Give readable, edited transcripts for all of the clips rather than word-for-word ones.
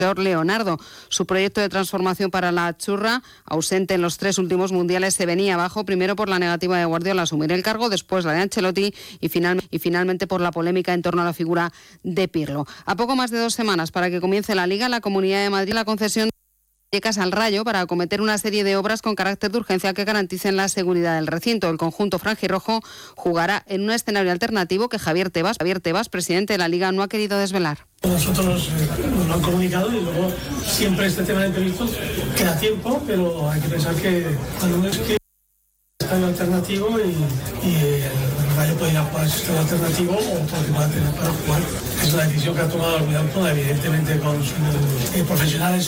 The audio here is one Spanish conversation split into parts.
Leonardo. Su proyecto de transformación para la churra, ausente en los 3 últimos mundiales, se venía abajo, primero por la negativa de Guardiola a asumir el cargo, después la de Ancelotti y finalmente por la polémica en torno a la figura de Pirlo. A poco más de 2 semanas para que comience la Liga, la Comunidad de Madrid la concesión becas al Rayo para acometer una serie de obras con carácter de urgencia que garanticen la seguridad del recinto. El conjunto franjirrojo jugará en un escenario alternativo que Javier Tebas, presidente de la Liga, no ha querido desvelar. Nosotros nos lo han comunicado y luego siempre este tema de imprevistos queda tiempo, pero hay que pensar que cuando uno es que estadio alternativo y el Rayo puede ir a jugar ese estadio alternativo o porque va a tener para jugar. Es la decisión que ha tomado el Gobierno, evidentemente con sus profesionales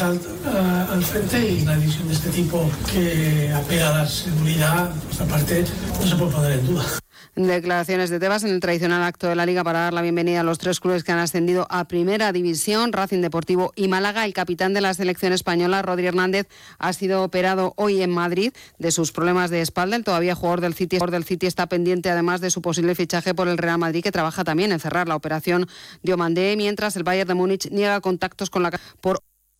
al frente, y una decisión de este tipo que apela a la seguridad, por nuestra parte, no se puede poner en duda. Declaraciones de Tebas en el tradicional acto de la Liga para dar la bienvenida a los 3 clubes que han ascendido a Primera División, Racing Deportivo y Málaga. El capitán de la selección española, Rodri Hernández, ha sido operado hoy en Madrid de sus problemas de espalda. El todavía jugador del City está pendiente además de su posible fichaje por el Real Madrid, que trabaja también en cerrar la operación Diomandé, mientras el Bayern de Múnich niega contactos con por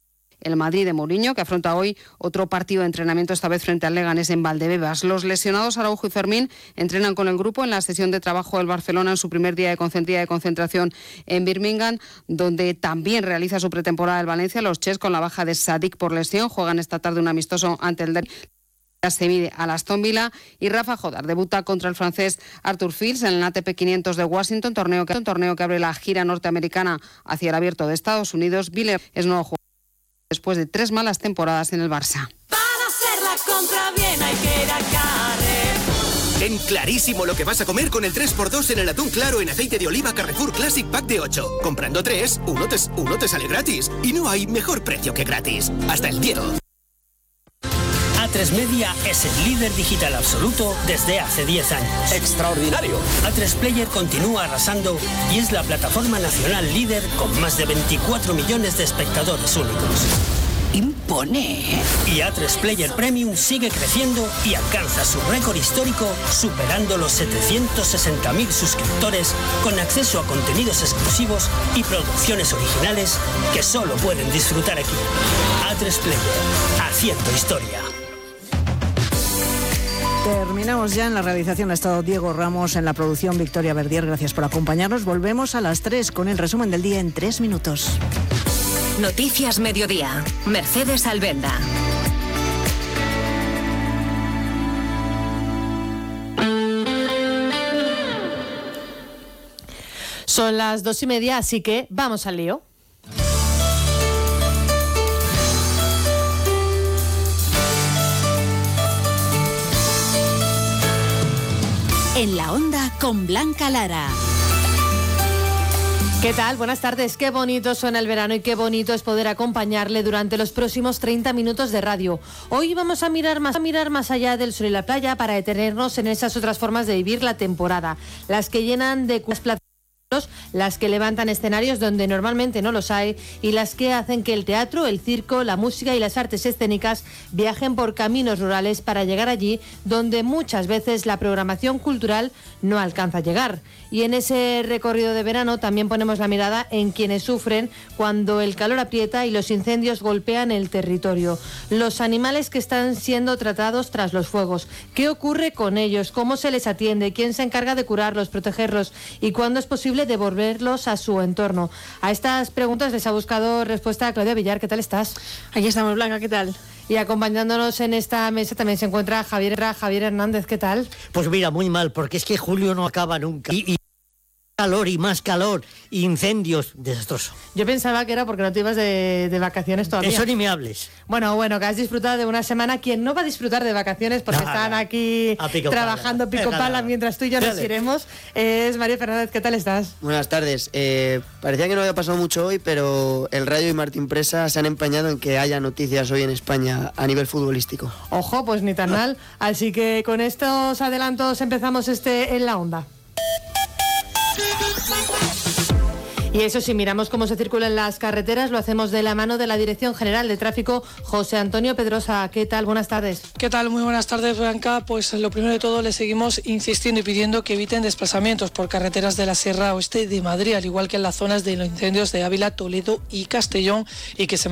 el Madrid de Mourinho, que afronta hoy otro partido de entrenamiento, esta vez frente al Leganés en Valdebebas. Los lesionados Araujo y Fermín entrenan con el grupo en la sesión de trabajo del Barcelona en su primer día de concentración en Birmingham, donde también realiza su pretemporada el Valencia. Los Ches, con la baja de Sadik por lesión, juegan esta tarde un amistoso ante el se mide al Aston Villa, y Rafa Jodar debuta contra el francés Arthur Fields en el ATP 500 de Washington, torneo que abre la gira norteamericana hacia el Abierto de Estados Unidos. Villar es nuevo jugador después de 3 malas temporadas en el Barça. Para hacer la compra bien hay que ir a Carrefour. Ten clarísimo lo que vas a comer con el 3x2 en el atún claro en aceite de oliva Carrefour Classic Pack de 8. Comprando 3, uno te sale gratis. Y no hay mejor precio que gratis. Hasta el 10. A3 Media es el líder digital absoluto desde hace 10 años. ¡Extraordinario! A3 Player continúa arrasando y es la plataforma nacional líder con más de 24 millones de espectadores únicos. Impone. Y A3 Player Premium sigue creciendo y alcanza su récord histórico, superando los 760.000 suscriptores, con acceso a contenidos exclusivos y producciones originales que solo pueden disfrutar aquí. A3 Player, haciendo historia. Terminamos ya. En la realización ha estado Diego Ramos, en la producción Victoria Verdier. Gracias por acompañarnos. Volvemos a las 3 con el resumen del día en 3 minutos. Noticias Mediodía. Mercedes Albenda. Son las 2:30, así que vamos al lío. En la onda con Blanca Lara. ¿Qué tal? Buenas tardes. Qué bonito suena el verano y qué bonito es poder acompañarle durante los próximos 30 minutos de radio. Hoy vamos a mirar más allá del sol y la playa para detenernos en esas otras formas de vivir la temporada, las que llenan de plazas, las que levantan escenarios donde normalmente no los hay y las que hacen que el teatro, el circo, la música y las artes escénicas viajen por caminos rurales para llegar allí donde muchas veces la programación cultural no alcanza a llegar. Y en ese recorrido de verano también ponemos la mirada en quienes sufren cuando el calor aprieta y los incendios golpean el territorio. Los animales que están siendo tratados tras los fuegos. ¿Qué ocurre con ellos? ¿Cómo se les atiende? ¿Quién se encarga de curarlos, protegerlos? ¿Y cuándo es posible devolverlos a su entorno? A estas preguntas les ha buscado respuesta a Claudia Villar. ¿Qué tal estás? Aquí estamos, Blanca, ¿qué tal? Y acompañándonos en esta mesa también se encuentra Javier Hernández. ¿Qué tal? Pues mira, muy mal, porque es que julio no acaba nunca. Y calor y más calor, incendios, desastroso. Yo pensaba que era porque no te ibas de vacaciones todavía. Eso ni me hables. Bueno, que has disfrutado de una semana. ¿Quién no va a disfrutar de vacaciones? Porque están aquí trabajando pico pala mientras tú y yo nos iremos. Es María Fernández, ¿qué tal estás? Buenas tardes. Parecía que no había pasado mucho hoy, pero el Rayo y Martín Presa se han empeñado en que haya noticias hoy en España a nivel futbolístico. Ojo, pues ni tan mal. Así que con estos adelantos empezamos En la Onda. Y eso, si miramos cómo se circula en las carreteras, lo hacemos de la mano de la Dirección General de Tráfico, José Antonio Pedrosa. ¿Qué tal? Buenas tardes. ¿Qué tal? Muy buenas tardes, Blanca. Pues lo primero de todo, les seguimos insistiendo y pidiendo que eviten desplazamientos por carreteras de la Sierra Oeste de Madrid, al igual que en las zonas de los incendios de Ávila, Toledo y Castellón, y que se